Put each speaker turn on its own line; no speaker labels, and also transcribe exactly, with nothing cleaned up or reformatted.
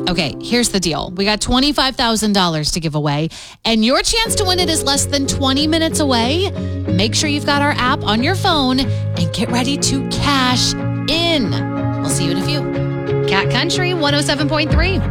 Okay, here's the deal. We got twenty-five thousand dollars to give away, and your chance to win it is less than twenty minutes away. Make sure you've got our app on your phone and get ready to cash in. We'll see you in a few. Cat Country one oh seven point three.